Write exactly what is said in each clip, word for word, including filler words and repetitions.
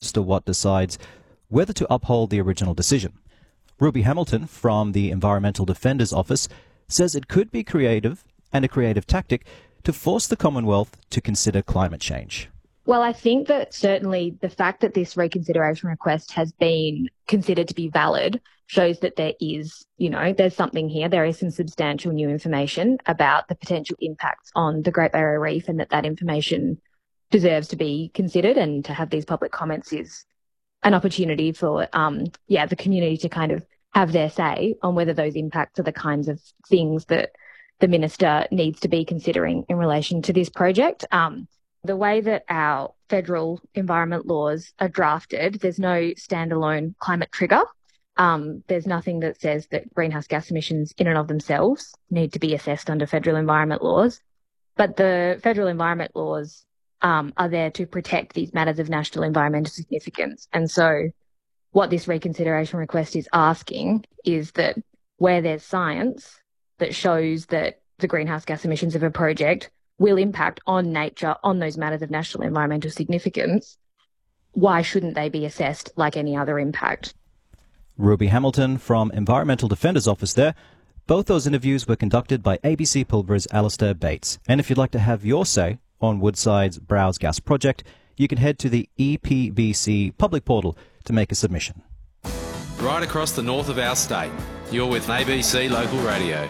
comes to what decides whether to uphold the original decision. Ruby Hamilton from the Environmental Defenders Office says it could be creative and a creative tactic to force the Commonwealth to consider climate change. Well, I think that certainly the fact that this reconsideration request has been considered to be valid shows that there is, you know, there's something here. There is some substantial new information about the potential impacts on the Great Barrier Reef, and that that information deserves to be considered, and to have these public comments is an opportunity for, um, yeah, the community to kind of have their say on whether those impacts are the kinds of things that the minister needs to be considering in relation to this project. Um, the way that our federal environment laws are drafted, there's no standalone climate trigger. Um, there's nothing that says that greenhouse gas emissions in and of themselves need to be assessed under federal environment laws. But the federal environment laws um, are there to protect these matters of national environmental significance. And so what this reconsideration request is asking is that where there's science that shows that the greenhouse gas emissions of a project will impact on nature, on those matters of national environmental significance, why shouldn't they be assessed like any other impact? Ruby Hamilton from Environmental Defenders Office there. Both those interviews were conducted by A B C Pilbara's Alistair Bates. And if you'd like to have your say on Woodside's Browse Gas project, you can head to the E P B C public portal to make a submission. Right across the north of our state, you're with A B C Local Radio.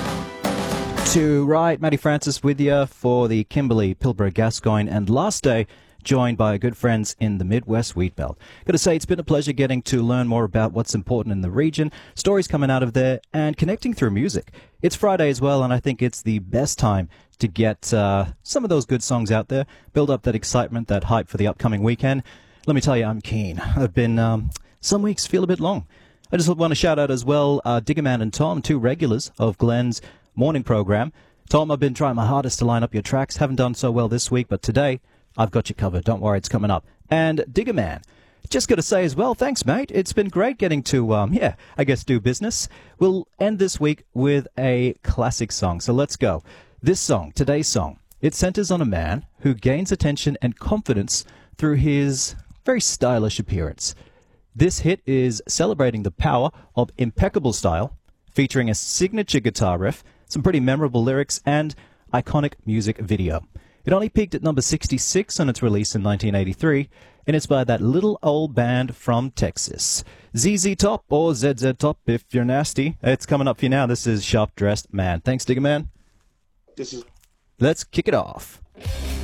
To right, Matty Francis with you for the Kimberley, Pilbara, Gascoyne and last day, joined by good friends in the Midwest Wheat Belt. Got to say, it's been a pleasure getting to learn more about what's important in the region, stories coming out of there, and connecting through music. It's Friday as well, and I think it's the best time to get uh, some of those good songs out there, build up that excitement, that hype for the upcoming weekend. Let me tell you, I'm keen. I've been, um, some weeks feel a bit long. I just want to shout out as well, uh, Diggerman and Tom, two regulars of Glenn's morning program. Tom, I've been trying my hardest to line up your tracks. Haven't done so well this week, but today I've got you covered. Don't worry, it's coming up. And Diggerman, just got to say as well, thanks, mate. It's been great getting to, um, yeah, I guess do business. We'll end this week with a classic song, so let's go. This song, today's song, it centers on a man who gains attention and confidence through his very stylish appearance. This hit is celebrating the power of impeccable style, featuring a signature guitar riff, some pretty memorable lyrics, and iconic music video. It only peaked at number sixty-six on its release in nineteen eighty-three, and it's by that little old band from Texas. Z Z Top, or Z Z Top if you're nasty. It's coming up for you now. This is Sharp Dressed Man. Thanks, Digger Man. This is... Let's kick it off.